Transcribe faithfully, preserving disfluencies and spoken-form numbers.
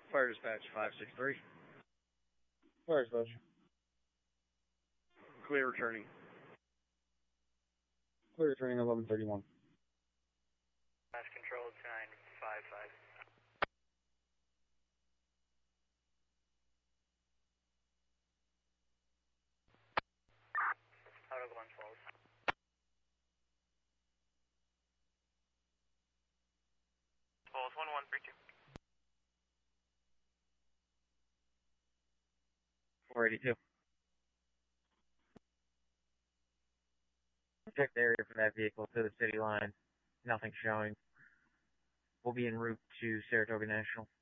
Fire dispatch five six three. Fire dispatch. Clear returning. Clear returning eleven thirty-one. Mass control nine five five. Out of Glens Falls. Falls one one three two. four eighty-two. Check the area for that vehicle to the city line. Nothing showing. We'll be en route to Saratoga National.